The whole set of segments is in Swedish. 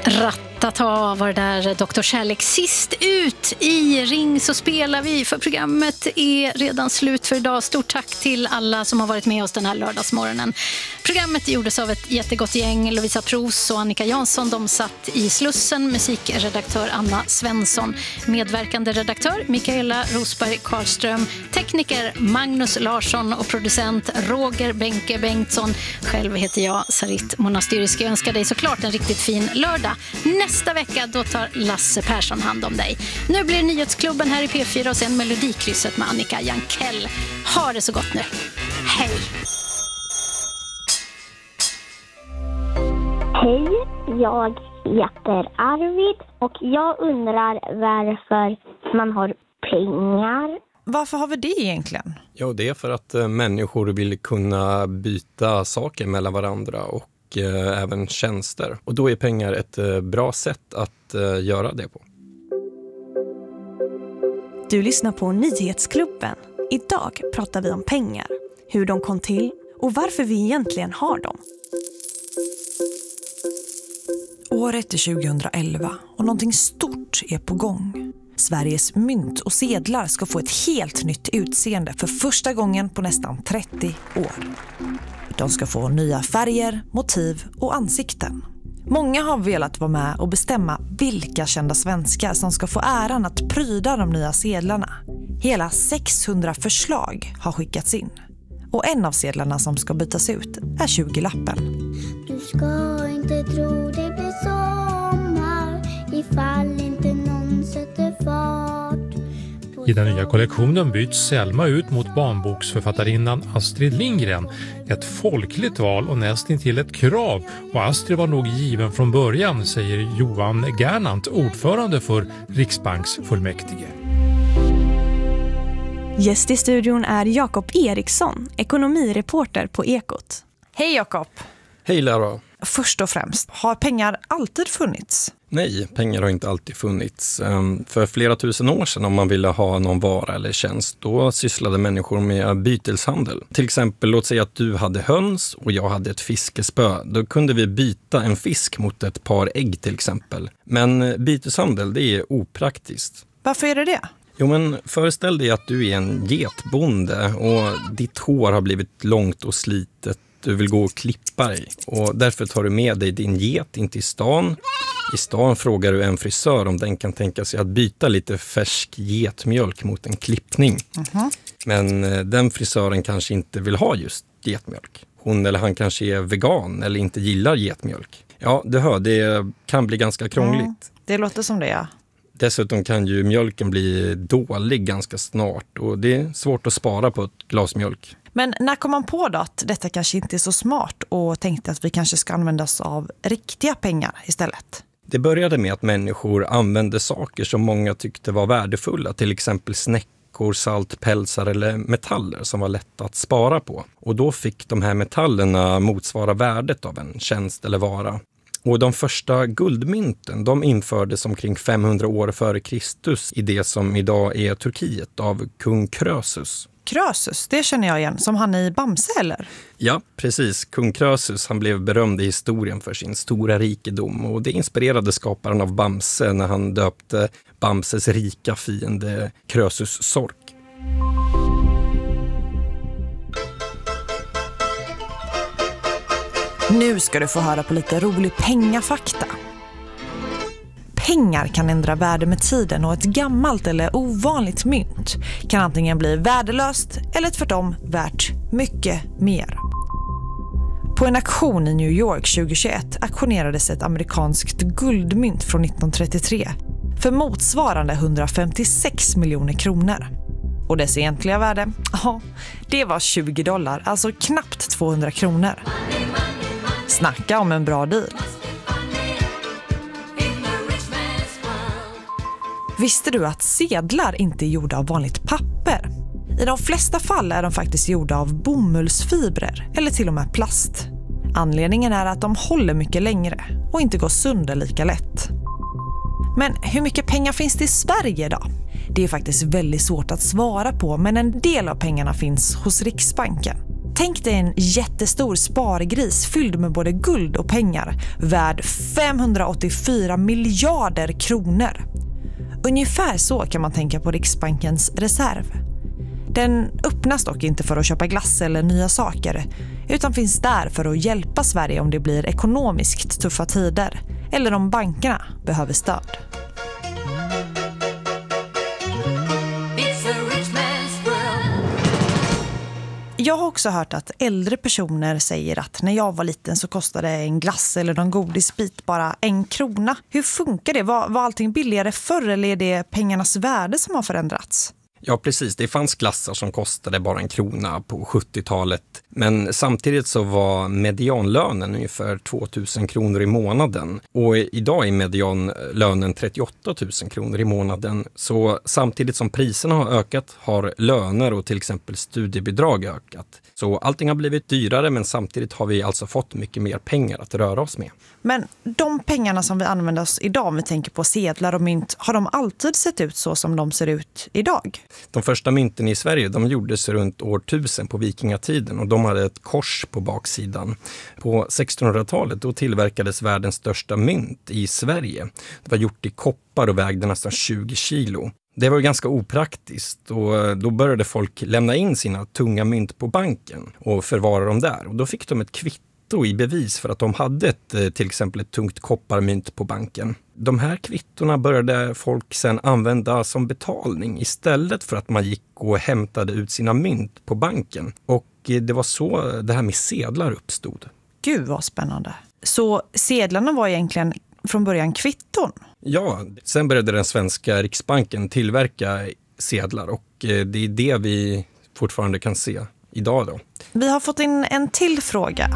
Ratata var det där, Dr. Kärlek. Sist ut i Ring så spelar vi, för programmet är redan slut för idag. Stort tack till alla som har varit med oss den här lördagsmorgonen. Programmet gjordes av ett jättegott gäng. Lovisa Pros och Annika Jansson, de satt i Slussen. Musikredaktör Anna Svensson. Medverkande redaktör Mikaela Rosberg Karlström. Tekniker Magnus Larsson och producent Roger Benke Bengtsson. Själv heter jag Sarit Monastyrisk. Jag önskar dig såklart en riktigt fin lördag. Nästa vecka då tar Lasse Persson hand om dig. Nu blir Nyhetsklubben här i P4 och sen Melodikrysset med Annika Jankell. Ha det så gott nu. Hej! Hej, jag heter Arvid och jag undrar varför man har pengar. Varför har vi det egentligen? Ja, det är för att människor vill kunna byta saker mellan varandra och även tjänster. Och då är pengar ett bra sätt att göra det på. Du lyssnar på Nyhetsklubben. Idag pratar vi om pengar, hur de kom till och varför vi egentligen har dem. Året är 2011 och någonting stort är på gång. Sveriges mynt och sedlar ska få ett helt nytt utseende för första gången på nästan 30 år. De ska få nya färger, motiv och ansikten. Många har velat vara med och bestämma vilka kända svenskar som ska få äran att pryda de nya sedlarna. Hela 600 förslag har skickats in. Och en av sedlarna som ska bytas ut är 20-lappen. Du ska inte tro det blir sommar ifall inte någon sätter fart. I den nya kollektionen byts Selma ut mot barnboksförfattarinnan Astrid Lindgren. Ett folkligt val och nästintill ett krav. Och Astrid var nog given från början, säger Johan Gernandt, ordförande för Riksbanksfullmäktige. Gäst i studion är Jakob Eriksson, ekonomireporter på Ekot. Hej Jakob! Hej Lara! Först och främst, har pengar alltid funnits? Nej, pengar har inte alltid funnits. För flera tusen år sedan, om man ville ha någon vara eller tjänst, då sysslade människor med byteshandel. Till exempel, låt säga att du hade höns och jag hade ett fiskespö. Då kunde vi byta en fisk mot ett par ägg till exempel. Men byteshandel, det är opraktiskt. Varför är det? Jo, men föreställ dig att du är en getbonde och ditt hår har blivit långt och slitet. Du vill gå och klippa dig och därför tar du med dig din get in till stan. I stan frågar du en frisör om den kan tänka sig att byta lite färsk getmjölk mot en klippning. Men den frisören kanske inte vill ha just getmjölk. Hon eller han kanske är vegan eller inte gillar getmjölk. Ja, du hör, det kan bli ganska krångligt. Det låter som det, ja. Dessutom kan ju mjölken bli dålig ganska snart och det är svårt att spara på ett glas mjölk. Men när kom man på då att detta kanske inte är så smart och tänkte att vi kanske ska använda oss av riktiga pengar istället? Det började med att människor använde saker som många tyckte var värdefulla, till exempel snäckor, salt, pälsar eller metaller som var lätta att spara på. Och då fick de här metallerna motsvara värdet av en tjänst eller vara. Och de första guldmynten, de infördes omkring 500 år före Kristus i det som idag är Turkiet av kung Krösus. Krösus, det känner jag igen, som han i Bamse eller? Ja, precis. Kung Krösus, han blev berömd i historien för sin stora rikedom och det inspirerade skaparen av Bamse när han döpte Bamses rika fiende Krösus Sork. Nu ska du få höra på lite rolig pengafakta. Pengar kan ändra värde med tiden och ett gammalt eller ovanligt mynt kan antingen bli värdelöst eller tvärtom värt mycket mer. På en auktion i New York 2021 auktionerades ett amerikanskt guldmynt från 1933 för motsvarande 156 miljoner kronor. Och dess egentliga värde, det var $20, alltså knappt 200 kronor. Snacka om en bra deal. Visste du att sedlar inte är gjorda av vanligt papper? I de flesta fall är de faktiskt gjorda av bomullsfibrer eller till och med plast. Anledningen är att de håller mycket längre och inte går sönder lika lätt. Men hur mycket pengar finns det i Sverige då? Det är faktiskt väldigt svårt att svara på, men en del av pengarna finns hos Riksbanken. Tänk dig en jättestor spargris fylld med både guld och pengar, värd 584 miljarder kronor. Ungefär så kan man tänka på Riksbankens reserv. Den öppnas dock inte för att köpa glass eller nya saker, utan finns där för att hjälpa Sverige om det blir ekonomiskt tuffa tider eller om bankerna behöver stöd. Jag har också hört att äldre personer säger att när jag var liten så kostade en glass eller någon godisbit bara 1 krona. Hur funkar det? Var allting billigare förr eller är det pengarnas värde som har förändrats? Ja, precis. Det fanns glassar som kostade bara 1 krona på 70-talet. Men samtidigt så var medianlönen ungefär 2 000 kronor i månaden. Och idag är medianlönen 38 000 kronor i månaden. Så samtidigt som priserna har ökat har löner och till exempel studiebidrag ökat. Så allting har blivit dyrare, men samtidigt har vi alltså fått mycket mer pengar att röra oss med. Men de pengarna som vi använder oss idag, om vi tänker på sedlar och mynt, har de alltid sett ut så som de ser ut idag? De första mynten i Sverige, de gjordes runt år 1000 på vikingatiden och de hade ett kors på baksidan. På 1600-talet då tillverkades världens största mynt i Sverige. Det var gjort i koppar och vägde nästan 20 kilo. Det var ganska opraktiskt och då började folk lämna in sina tunga mynt på banken och förvara dem där. Och då fick de ett kvitto i bevis för att de hade till exempel ett tungt kopparmynt på banken. De här kvittorna började folk sedan använda som betalning istället för att man gick och hämtade ut sina mynt på banken. Och det var så det här med sedlar uppstod. Gud vad spännande. Så sedlarna var egentligen från början kvitton? Ja, sen började den svenska Riksbanken tillverka sedlar och det är det vi fortfarande kan se idag då. Vi har fått in en till fråga.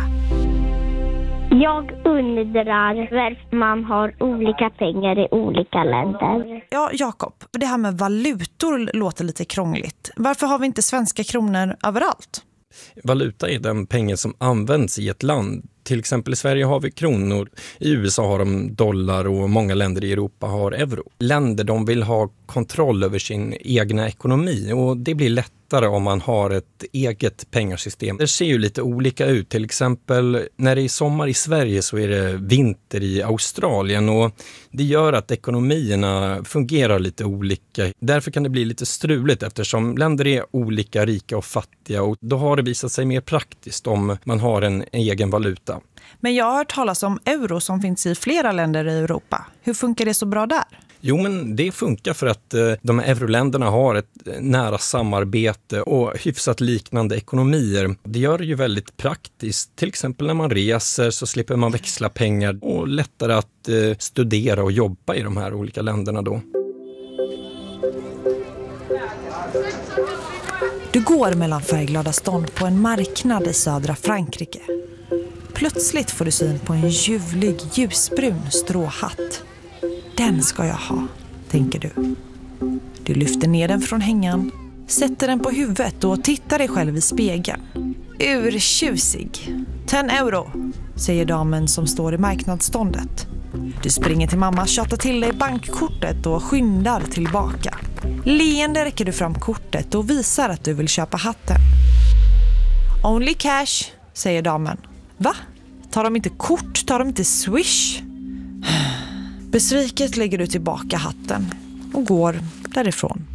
Jag undrar varför man har olika pengar i olika länder. Ja, Jakob, det här med valutor låter lite krångligt. Varför har vi inte svenska kronor överallt? Valuta är den pengen som används i ett land. Till exempel i Sverige har vi kronor, i USA har de dollar och många länder i Europa har euro. Länder de vill ha kontroll över sin egna ekonomi och det blir lättare om man har ett eget pengasystem. Det ser ju lite olika ut. Till exempel när det är sommar i Sverige så är det vinter i Australien och det gör att ekonomierna fungerar lite olika. Därför kan det bli lite struligt eftersom länder är olika rika och fattiga och då har det visat sig mer praktiskt om man har en egen valuta. Men jag har hört talas om euro som finns i flera länder i Europa. Hur funkar det så bra där? Jo, men det funkar för att de här euroländerna har ett nära samarbete och hyfsat liknande ekonomier. Det gör det ju väldigt praktiskt. Till exempel när man reser så slipper man växla pengar och lättare att studera och jobba i de här olika länderna då. Du går mellan färgglada stånd på en marknad i södra Frankrike. Plötsligt får du syn på en ljuvlig ljusbrun stråhatt. Den ska jag ha, tänker du. Du lyfter ner den från hängan, sätter den på huvudet och tittar dig själv i spegeln. Urtjusig. 10 euro, säger damen som står i marknadsståndet. Du springer till mamma, tjatar till dig bankkortet och skyndar tillbaka. Leende räcker du fram kortet och visar att du vill köpa hatten. Only cash, säger damen. Va? Tar de inte kort? Tar de inte Swish? Besviket lägger du tillbaka hatten och går därifrån.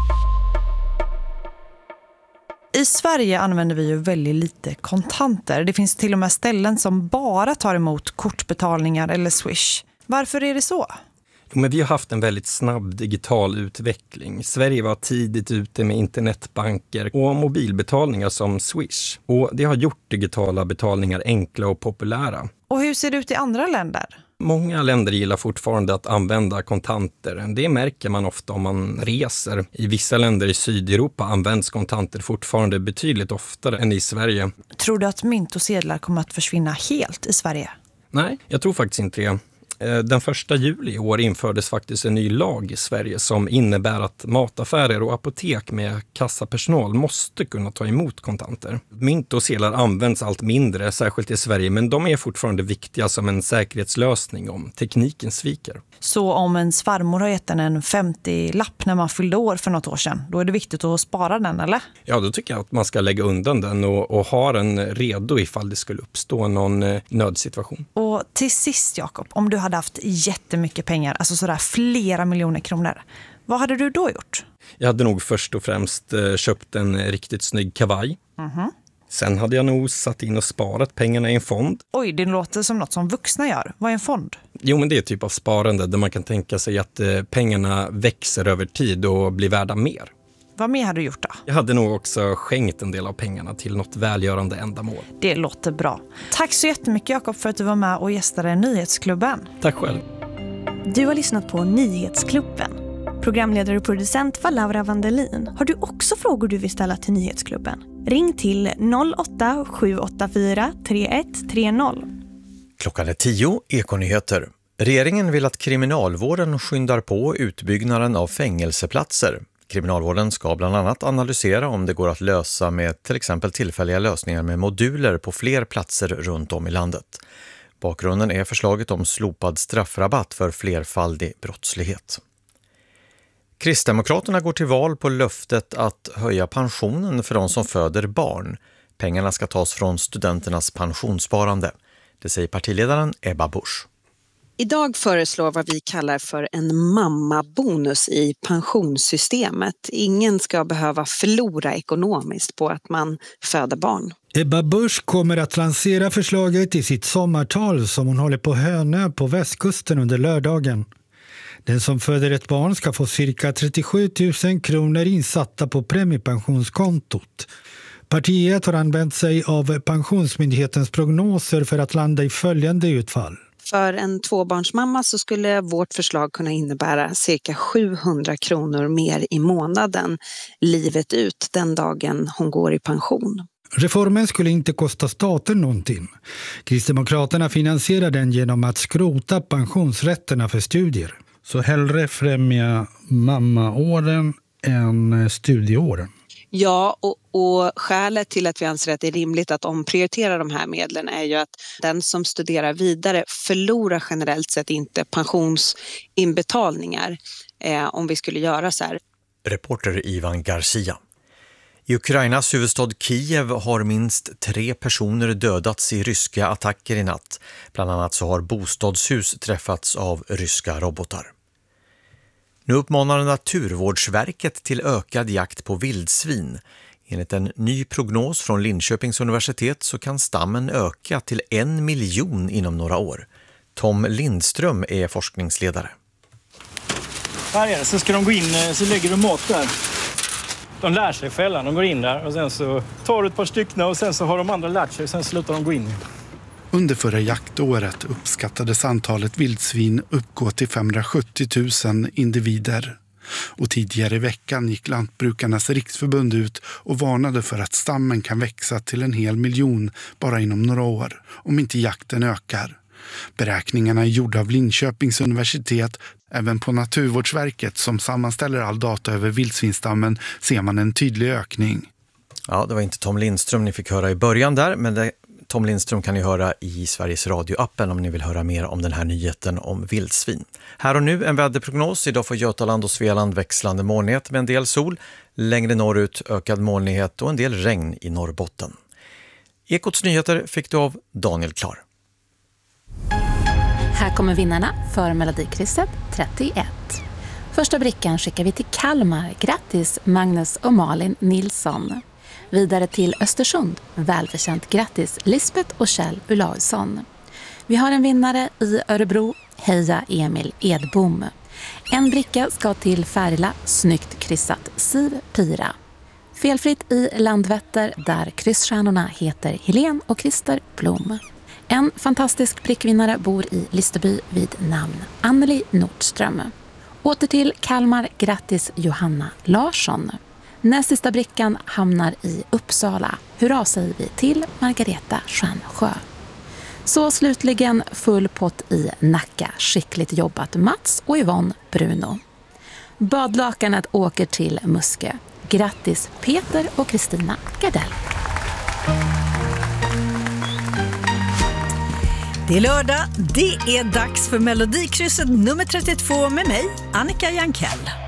I Sverige använder vi ju väldigt lite kontanter. Det finns till och med ställen som bara tar emot kortbetalningar eller Swish. Varför är det så? Men vi har haft en väldigt snabb digital utveckling. Sverige var tidigt ute med internetbanker och mobilbetalningar som Swish. Och det har gjort digitala betalningar enkla och populära. Och hur ser det ut i andra länder? Många länder gillar fortfarande att använda kontanter. Det märker man ofta om man reser. I vissa länder i Sydeuropa används kontanter fortfarande betydligt oftare än i Sverige. Tror du att mynt och sedlar kommer att försvinna helt i Sverige? Nej, jag tror faktiskt inte det. Den 1 juli i år infördes faktiskt en ny lag i Sverige som innebär att mataffärer och apotek med kassapersonal måste kunna ta emot kontanter. Mynt och sedlar används allt mindre, särskilt i Sverige, men de är fortfarande viktiga som en säkerhetslösning om tekniken sviker. Så om ens farmor har gett en 50-lapp när man fyllde år för något år sedan, då är det viktigt att spara den, eller? Ja, då tycker jag att man ska lägga undan den och ha den redo ifall det skulle uppstå någon nödsituation. Och till sist, Jakob, om du hade haft jättemycket pengar, alltså sådär flera miljoner kronor, vad hade du då gjort? Jag hade nog först och främst köpt en riktigt snygg kavaj. Sen hade jag nog satt in och sparat pengarna i en fond. Oj, det låter som något som vuxna gör. Vad är en fond? Jo, men det är ett typ av sparande där man kan tänka sig att pengarna växer över tid och blir värda mer. Vad mer hade du gjort då? Jag hade nog också skänkt en del av pengarna till något välgörande ändamål. Det låter bra. Tack så jättemycket, Jakob, för att du var med och gästade Nyhetsklubben. Tack själv. Du har lyssnat på Nyhetsklubben. Programledare och producent var Laura Vandelin. Har du också frågor du vill ställa till Nyhetsklubben? Ring till 08-784 3130. Klockan är 10, Ekonyheter. Regeringen vill att kriminalvården skyndar på utbyggnaden av fängelseplatser. Kriminalvården ska bland annat analysera om det går att lösa med till exempel tillfälliga lösningar med moduler på fler platser runt om i landet. Bakgrunden är förslaget om slopad straffrabatt för flerfaldig brottslighet. Kristdemokraterna går till val på löftet att höja pensionen för de som föder barn. Pengarna ska tas från studenternas pensionssparande. Det säger partiledaren Ebba Busch. Idag föreslår vad vi kallar för en mammabonus i pensionssystemet. Ingen ska behöva förlora ekonomiskt på att man föder barn. Ebba Busch kommer att lansera förslaget i sitt sommartal som hon håller på Hönö på västkusten under lördagen. Den som föder ett barn ska få cirka 37 000 kronor insatta på premiepensionskontot. Partiet har använt sig av Pensionsmyndighetens prognoser för att landa i följande utfall. För en tvåbarnsmamma så skulle vårt förslag kunna innebära cirka 700 kronor mer i månaden livet ut den dagen hon går i pension. Reformen skulle inte kosta staten någonting. Kristdemokraterna finansierar den genom att skrota pensionsrätterna för studier. Så hellre främja mammaåren än studieåren. Ja, och skälet till att vi anser att det är rimligt att omprioritera de här medlen är ju att den som studerar vidare förlorar generellt sett inte pensionsinbetalningar om vi skulle göra så här. Reporter Ivan Garcia. I Ukrainas huvudstad Kiev har minst 3 personer dödats i ryska attacker i natt. Bland annat så har bostadshus träffats av ryska robotar. Nu uppmanar Naturvårdsverket till ökad jakt på vildsvin. Enligt en ny prognos från Linköpings universitet så kan stammen öka till 1 miljon inom några år. Tom Lindström är forskningsledare. Här är det, så ska de gå in, så lägger de mat där. De lär sig själva, de går in där och sen så tar du ett par stycken och sen så har de andra lärt sig och sen slutar de gå in. Under förra jaktåret uppskattades antalet vildsvin uppgå till 570 000 individer. Och tidigare i veckan gick Lantbrukarnas riksförbund ut och varnade för att stammen kan växa till 1 miljon bara inom några år om inte jakten ökar. Beräkningarna är gjorda av Linköpings universitet. Även på Naturvårdsverket som sammanställer all data över vildsvinstammen ser man en tydlig ökning. Ja, det var inte Tom Lindström ni fick höra i början där, men Tom Lindström kan ni höra i Sveriges Radio-appen om ni vill höra mer om den här nyheten om vildsvin. Här och nu en väderprognos. Idag får Götaland och Svealand växlande molnighet med en del sol. Längre norrut ökad molnighet och en del regn i Norrbotten. Ekots nyheter fick du av Daniel Klar. Här kommer vinnarna för Melodikrysset 31. Första brickan skickar vi till Kalmar. Grattis Magnus och Malin Nilsson. Vidare till Östersund. Välförtjänt grattis Lisbeth och Kjell Ulausson. Vi har en vinnare i Örebro. Heja Emil Edbom. En bricka ska till Färila. Snyggt kryssat Siv Pira. Felfritt i Landvetter där kryssstjärnorna heter Helen och Christer Blom. En fantastisk prickvinnare bor i Listerby vid namn Anneli Nordström. Åter till Kalmar, grattis Johanna Larsson. Näst sista brickan hamnar i Uppsala. Hurra säger vi till Margareta Stjärnsjö. Så slutligen full pott i Nacka. Skickligt jobbat Mats och Yvonne Bruno. Badlakanet åker till Muskö. Grattis Peter och Kristina Gardell. Det är lördag, det är dags för Melodikrysset nummer 32 med mig, Annika Jankell.